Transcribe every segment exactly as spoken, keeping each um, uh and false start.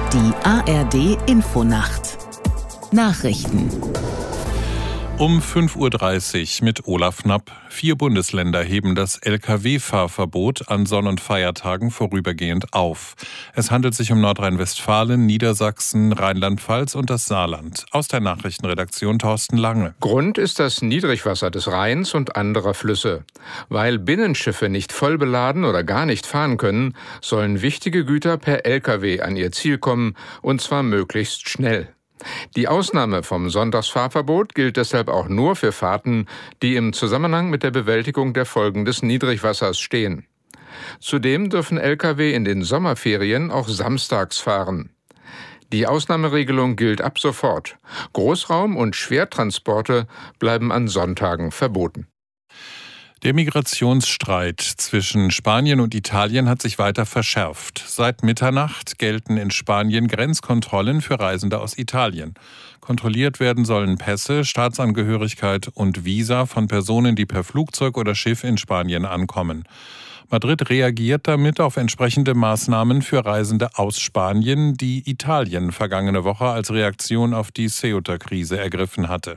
Die A R D-Infonacht. Nachrichten. Um fünf Uhr dreißig mit Olaf Knapp. Vier Bundesländer heben das L K W-Fahrverbot an Sonn- und Feiertagen vorübergehend auf. Es handelt sich um Nordrhein-Westfalen, Niedersachsen, Rheinland-Pfalz und das Saarland. Aus der Nachrichtenredaktion Thorsten Lange. Grund ist das Niedrigwasser des Rheins und anderer Flüsse. Weil Binnenschiffe nicht voll beladen oder gar nicht fahren können, sollen wichtige Güter per L K W an ihr Ziel kommen, und zwar möglichst schnell. Die Ausnahme vom Sonntagsfahrverbot gilt deshalb auch nur für Fahrten, die im Zusammenhang mit der Bewältigung der Folgen des Niedrigwassers stehen. Zudem dürfen L K W in den Sommerferien auch samstags fahren. Die Ausnahmeregelung gilt ab sofort. Großraum- und Schwertransporte bleiben an Sonntagen verboten. Der Migrationsstreit zwischen Spanien und Italien hat sich weiter verschärft. Seit Mitternacht gelten in Spanien Grenzkontrollen für Reisende aus Italien. Kontrolliert werden sollen Pässe, Staatsangehörigkeit und Visa von Personen, die per Flugzeug oder Schiff in Spanien ankommen. Madrid reagiert damit auf entsprechende Maßnahmen für Reisende aus Spanien, die Italien vergangene Woche als Reaktion auf die Ceuta-Krise ergriffen hatte.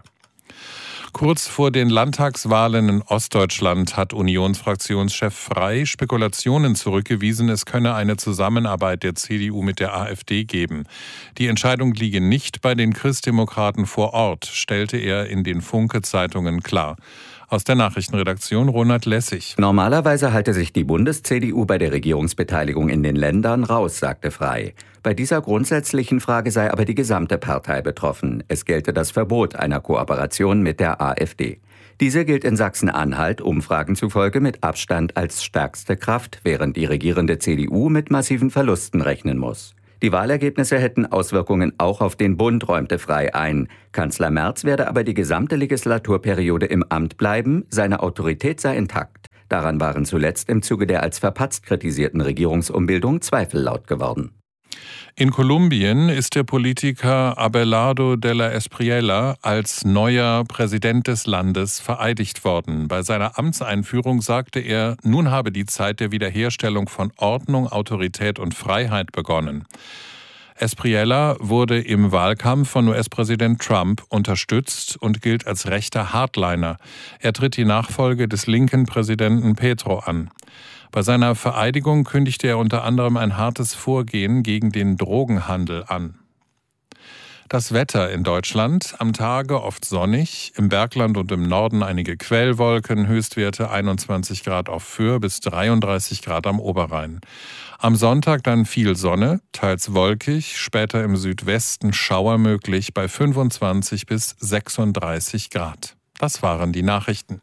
Kurz vor den Landtagswahlen in Ostdeutschland hat Unionsfraktionschef Frey Spekulationen zurückgewiesen, es könne eine Zusammenarbeit der C D U mit der AfD geben. Die Entscheidung liege nicht bei den Christdemokraten vor Ort, stellte er in den Funke-Zeitungen klar. Aus der Nachrichtenredaktion Ronald Lessig. Normalerweise halte sich die Bundes-C D U bei der Regierungsbeteiligung in den Ländern raus, sagte Frey. Bei dieser grundsätzlichen Frage sei aber die gesamte Partei betroffen. Es gelte das Verbot einer Kooperation mit der AfD. Diese gilt in Sachsen-Anhalt Umfragen zufolge mit Abstand als stärkste Kraft, während die regierende C D U mit massiven Verlusten rechnen muss. Die Wahlergebnisse hätten Auswirkungen auch auf den Bund, räumte Frey ein. Kanzler Merz werde aber die gesamte Legislaturperiode im Amt bleiben, seine Autorität sei intakt. Daran waren zuletzt im Zuge der als verpatzt kritisierten Regierungsumbildung Zweifel laut geworden. In Kolumbien ist der Politiker Abelardo de la Espriella als neuer Präsident des Landes vereidigt worden. Bei seiner Amtseinführung sagte er, nun habe die Zeit der Wiederherstellung von Ordnung, Autorität und Freiheit begonnen. Espriella wurde im Wahlkampf von U S-Präsident Trump unterstützt und gilt als rechter Hardliner. Er tritt die Nachfolge des linken Präsidenten Petro an. Bei seiner Vereidigung kündigte er unter anderem ein hartes Vorgehen gegen den Drogenhandel an. Das Wetter in Deutschland: am Tage oft sonnig, im Bergland und im Norden einige Quellwolken, Höchstwerte einundzwanzig Grad auf Föhr bis dreiunddreißig Grad am Oberrhein. Am Sonntag dann viel Sonne, teils wolkig, später im Südwesten Schauer möglich bei fünfundzwanzig bis sechsunddreißig Grad. Das waren die Nachrichten.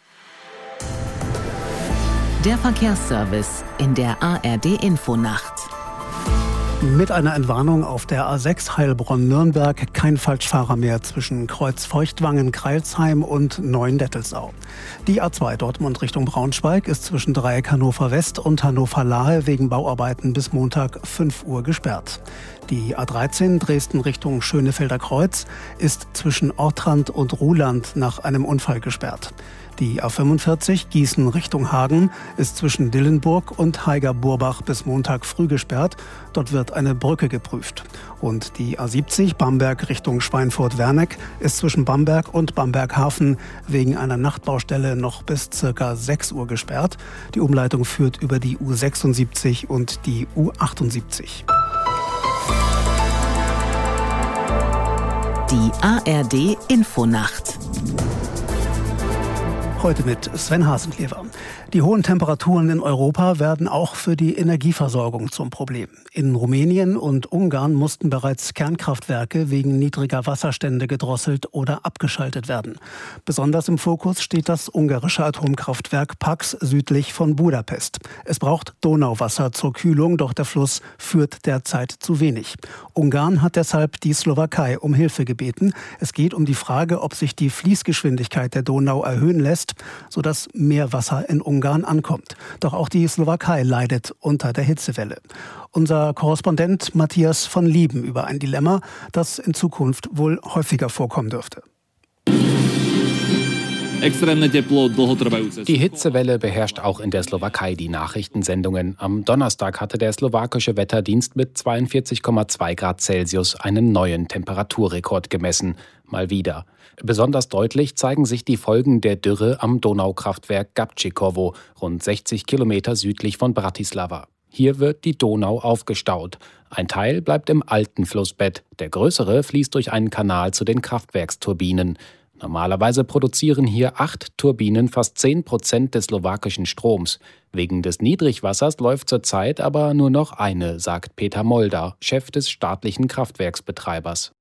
Der Verkehrsservice in der A R D-Infonacht. Mit einer Entwarnung auf der A sechs Heilbronn-Nürnberg kein Falschfahrer mehr zwischen Kreuz-Feuchtwangen-Kreilsheim und Neuendettelsau. Die A zwei Dortmund Richtung Braunschweig ist zwischen Dreieck Hannover West und Hannover-Lahe wegen Bauarbeiten bis Montag fünf Uhr gesperrt. Die A dreizehn Dresden Richtung Schönefelder Kreuz ist zwischen Ortrand und Ruhland nach einem Unfall gesperrt. Die A fünfundvierzig Gießen Richtung Hagen ist zwischen Dillenburg und Haiger-Burbach bis Montag früh gesperrt. Dort wird eine Brücke geprüft. Und die A siebzig Bamberg Richtung Schweinfurt-Werneck ist zwischen Bamberg und Bamberg-Hafen wegen einer Nachtbaustelle noch bis circa sechs Uhr gesperrt. Die Umleitung führt über die U sechsundsiebzig und die U achtundsiebzig. Die A R D-Infonacht. Heute mit Sven Hasenclever. Die hohen Temperaturen in Europa werden auch für die Energieversorgung zum Problem. In Rumänien und Ungarn mussten bereits Kernkraftwerke wegen niedriger Wasserstände gedrosselt oder abgeschaltet werden. Besonders im Fokus steht das ungarische Atomkraftwerk Pax südlich von Budapest. Es braucht Donauwasser zur Kühlung, doch der Fluss führt derzeit zu wenig. Ungarn hat deshalb die Slowakei um Hilfe gebeten. Es geht um die Frage, ob sich die Fließgeschwindigkeit der Donau erhöhen lässt, sodass mehr Wasser in Ungarn ankommt. Doch auch die Slowakei leidet unter der Hitzewelle. Unser Korrespondent Matthias von Lieben über ein Dilemma, das in Zukunft wohl häufiger vorkommen dürfte. Die Hitzewelle beherrscht auch in der Slowakei die Nachrichtensendungen. Am Donnerstag hatte der slowakische Wetterdienst mit zweiundvierzig Komma zwei Grad Celsius einen neuen Temperaturrekord gemessen. Mal wieder. Besonders deutlich zeigen sich die Folgen der Dürre am Donaukraftwerk Gabčíkovo, rund sechzig Kilometer südlich von Bratislava. Hier wird die Donau aufgestaut. Ein Teil bleibt im alten Flussbett, der größere fließt durch einen Kanal zu den Kraftwerksturbinen. Normalerweise produzieren hier acht Turbinen fast zehn Prozent des slowakischen Stroms. Wegen des Niedrigwassers läuft zurzeit aber nur noch eine, sagt Peter Molda, Chef des staatlichen Kraftwerksbetreibers.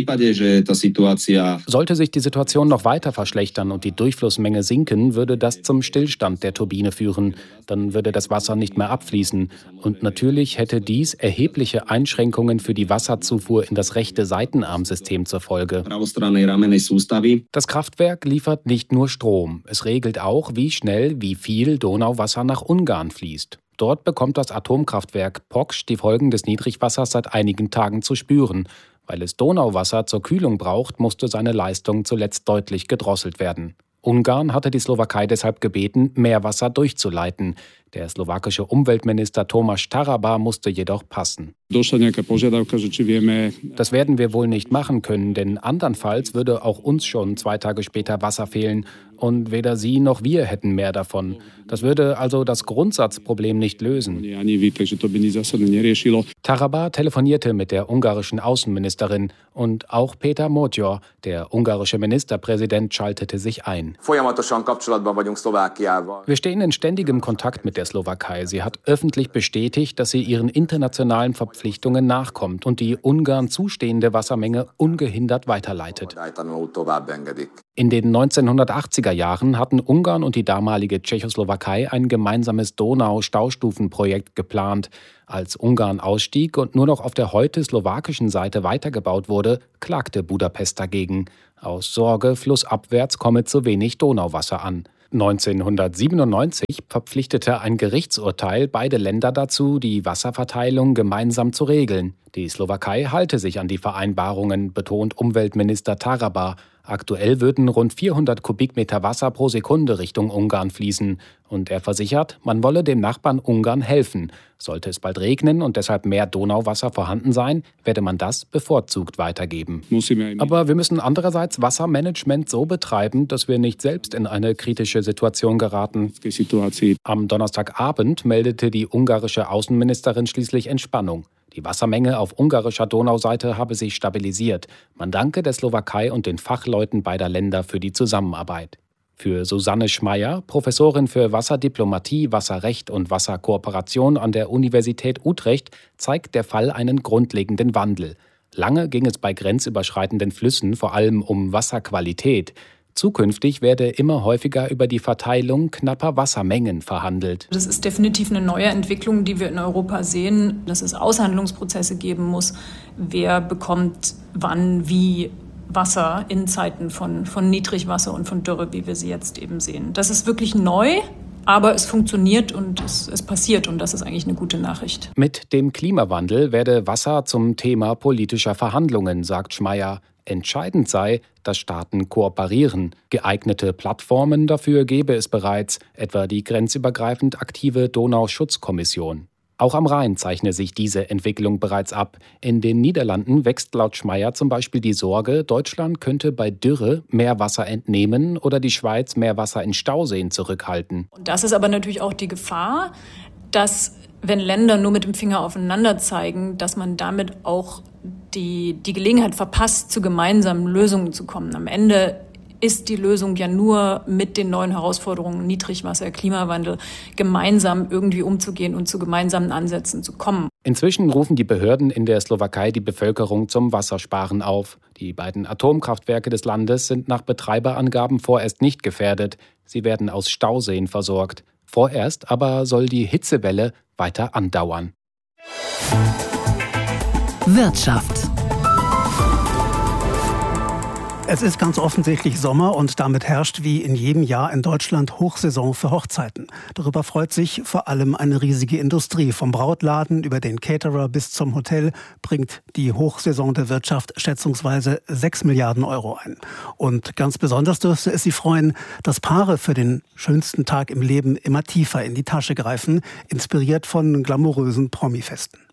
Sollte sich die Situation noch weiter verschlechtern und die Durchflussmenge sinken, würde das zum Stillstand der Turbine führen. Dann würde das Wasser nicht mehr abfließen. Und natürlich hätte dies erhebliche Einschränkungen für die Wasserzufuhr in das rechte Seitenarmsystem zur Folge. Das Kraftwerk liefert nicht nur Strom. Es regelt auch, wie schnell, wie viel Donauwasser nach Ungarn fließt. Dort bekommt das Atomkraftwerk Pokš die Folgen des Niedrigwassers seit einigen Tagen zu spüren. Weil es Donauwasser zur Kühlung braucht, musste seine Leistung zuletzt deutlich gedrosselt werden. Ungarn hatte die Slowakei deshalb gebeten, mehr Wasser durchzuleiten. Der slowakische Umweltminister Tomáš Taraba musste jedoch passen. Das werden wir wohl nicht machen können, denn andernfalls würde auch uns schon zwei Tage später Wasser fehlen. Und weder Sie noch wir hätten mehr davon. Das würde also das Grundsatzproblem nicht lösen. Taraba telefonierte mit der ungarischen Außenministerin und auch Péter Motyor, der ungarische Ministerpräsident, schaltete sich ein. Wir stehen in ständigem Kontakt mit der Slowakei. Sie hat öffentlich bestätigt, dass sie ihren internationalen Verpflichtungen nachkommt und die Ungarn zustehende Wassermenge ungehindert weiterleitet. In den neunzehnhundertachtziger Jahren hatten Ungarn und die damalige Tschechoslowakei ein gemeinsames Donau-Staustufenprojekt geplant. Als Ungarn ausstieg und nur noch auf der heute slowakischen Seite weitergebaut wurde, klagte Budapest dagegen. Aus Sorge, flussabwärts komme zu wenig Donauwasser an. neunzehnhundertsiebenundneunzig verpflichtete ein Gerichtsurteil beide Länder dazu, die Wasserverteilung gemeinsam zu regeln. Die Slowakei halte sich an die Vereinbarungen, betont Umweltminister Taraba. Aktuell würden rund vierhundert Kubikmeter Wasser pro Sekunde Richtung Ungarn fließen. Und er versichert, man wolle dem Nachbarn Ungarn helfen. Sollte es bald regnen und deshalb mehr Donauwasser vorhanden sein, werde man das bevorzugt weitergeben. Aber wir müssen andererseits Wassermanagement so betreiben, dass wir nicht selbst in eine kritische Situation geraten. Am Donnerstagabend meldete die ungarische Außenministerin schließlich Entspannung. Die Wassermenge auf ungarischer Donauseite habe sich stabilisiert. Man danke der Slowakei und den Fachleuten beider Länder für die Zusammenarbeit. Für Susanne Schmeier, Professorin für Wasserdiplomatie, Wasserrecht und Wasserkooperation an der Universität Utrecht, zeigt der Fall einen grundlegenden Wandel. Lange ging es bei grenzüberschreitenden Flüssen vor allem um Wasserqualität. Zukünftig werde immer häufiger über die Verteilung knapper Wassermengen verhandelt. Das ist definitiv eine neue Entwicklung, die wir in Europa sehen, dass es Aushandlungsprozesse geben muss. Wer bekommt wann wie Wasser in Zeiten von, von Niedrigwasser und von Dürre, wie wir sie jetzt eben sehen. Das ist wirklich neu, aber es funktioniert und es, es passiert und das ist eigentlich eine gute Nachricht. Mit dem Klimawandel werde Wasser zum Thema politischer Verhandlungen, sagt Schmeier. Entscheidend sei, dass Staaten kooperieren. Geeignete Plattformen dafür gebe es bereits, etwa die grenzübergreifend aktive Donauschutzkommission. Auch am Rhein zeichne sich diese Entwicklung bereits ab. In den Niederlanden wächst laut Schmeier zum Beispiel die Sorge, Deutschland könnte bei Dürre mehr Wasser entnehmen oder die Schweiz mehr Wasser in Stauseen zurückhalten. Und das ist aber natürlich auch die Gefahr, dass wenn Länder nur mit dem Finger aufeinander zeigen, dass man damit auch die, die Gelegenheit verpasst, zu gemeinsamen Lösungen zu kommen. Am Ende ist die Lösung ja nur mit den neuen Herausforderungen Niedrigwasser, Klimawandel gemeinsam irgendwie umzugehen und zu gemeinsamen Ansätzen zu kommen. Inzwischen rufen die Behörden in der Slowakei die Bevölkerung zum Wassersparen auf. Die beiden Atomkraftwerke des Landes sind nach Betreiberangaben vorerst nicht gefährdet. Sie werden aus Stauseen versorgt. Vorerst aber soll die Hitzewelle weiter andauern. Wirtschaft. Es ist ganz offensichtlich Sommer und damit herrscht wie in jedem Jahr in Deutschland Hochsaison für Hochzeiten. Darüber freut sich vor allem eine riesige Industrie. Vom Brautladen über den Caterer bis zum Hotel bringt die Hochsaison der Wirtschaft schätzungsweise sechs Milliarden Euro ein. Und ganz besonders dürfte es Sie freuen, dass Paare für den schönsten Tag im Leben immer tiefer in die Tasche greifen, inspiriert von glamourösen Promifesten.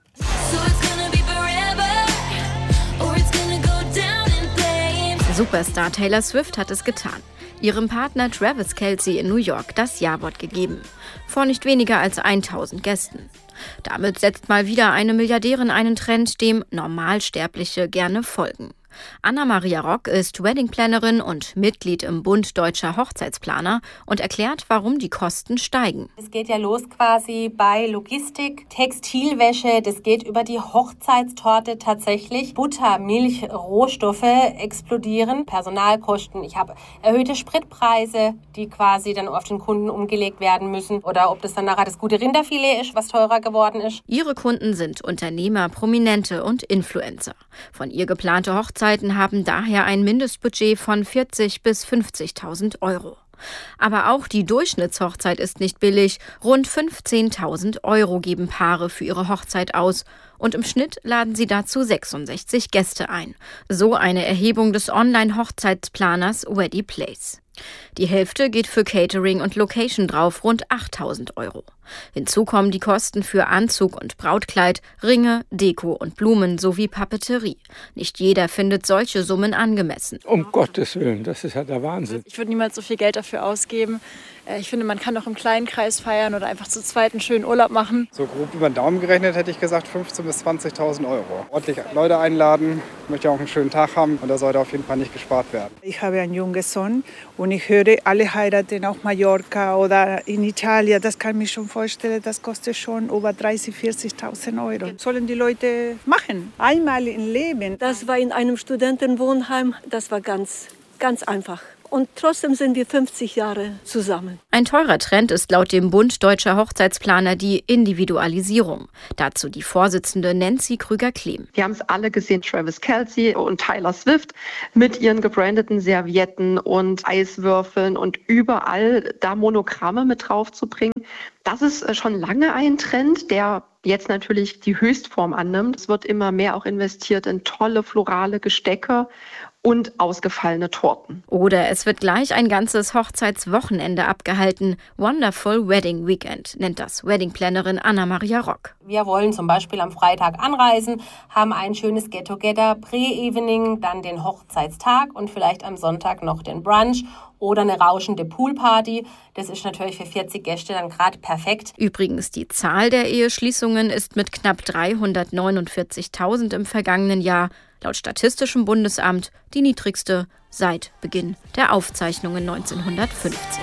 Superstar Taylor Swift hat es getan. Ihrem Partner Travis Kelce in New York das Ja-Wort gegeben. Vor nicht weniger als tausend Gästen. Damit setzt mal wieder eine Milliardärin einen Trend, dem Normalsterbliche gerne folgen. Anna-Maria Rock ist Weddingplanerin und Mitglied im Bund Deutscher Hochzeitsplaner und erklärt, warum die Kosten steigen. Es geht ja los quasi bei Logistik, Textilwäsche, das geht über die Hochzeitstorte tatsächlich. Butter, Milch, Rohstoffe explodieren, Personalkosten. Ich habe erhöhte Spritpreise, die quasi dann auf den Kunden umgelegt werden müssen. Oder ob das dann nachher das gute Rinderfilet ist, was teurer geworden ist. Ihre Kunden sind Unternehmer, Prominente und Influencer. Von ihr geplante Hochzeit haben daher ein Mindestbudget von vierzigtausend bis fünfzigtausend Euro. Aber auch die Durchschnittshochzeit ist nicht billig. Rund fünfzehntausend Euro geben Paare für ihre Hochzeit aus. Und im Schnitt laden sie dazu sechsundsechzig Gäste ein. So eine Erhebung des Online-Hochzeitsplaners Weddingplace. Die Hälfte geht für Catering und Location drauf, rund achttausend Euro. Hinzu kommen die Kosten für Anzug und Brautkleid, Ringe, Deko und Blumen sowie Papeterie. Nicht jeder findet solche Summen angemessen. Um Gottes Willen, das ist ja der Wahnsinn. Ich würde niemals so viel Geld dafür ausgeben. Ich finde, man kann auch im kleinen Kreis feiern oder einfach zu zweit einen schönen Urlaub machen. So grob über den Daumen gerechnet hätte ich gesagt fünfzehntausend bis zwanzigtausend Euro. Ordentlich Leute einladen, ich möchte auch einen schönen Tag haben und da sollte auf jeden Fall nicht gespart werden. Ich habe einen jungen Sohn und ich höre, alle heiraten auf Mallorca oder in Italien. Das kann ich mir schon vorstellen, das kostet schon über dreißigtausend, vierzigtausend Euro. Das sollen die Leute machen, einmal im Leben. Das war in einem Studentenwohnheim, das war ganz, ganz einfach. Und trotzdem sind wir fünfzig Jahre zusammen. Ein teurer Trend ist laut dem Bund Deutscher Hochzeitsplaner die Individualisierung. Dazu die Vorsitzende Nancy Krüger-Klehm. Wir haben es alle gesehen, Travis Kelce und Taylor Swift mit ihren gebrandeten Servietten und Eiswürfeln und überall da Monogramme mit drauf zu bringen. Das ist schon lange ein Trend, der jetzt natürlich die Höchstform annimmt. Es wird immer mehr auch investiert in tolle florale Gestecke und ausgefallene Torten. Oder es wird gleich ein ganzes Hochzeitswochenende abgehalten. Wonderful Wedding Weekend nennt das Weddingplanerin Anna-Maria Rock. Wir wollen zum Beispiel am Freitag anreisen, haben ein schönes Get-Together, Pre-Evening, dann den Hochzeitstag und vielleicht am Sonntag noch den Brunch oder eine rauschende Poolparty. Das ist natürlich für vierzig Gäste dann gerade perfekt. Übrigens, die Zahl der Eheschließungen ist mit knapp dreihundertneunundvierzigtausend im vergangenen Jahr laut Statistischem Bundesamt die niedrigste seit Beginn der Aufzeichnungen neunzehnhundertfünfzig.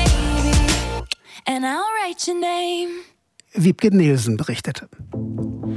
Wiebke Nielsen berichtete.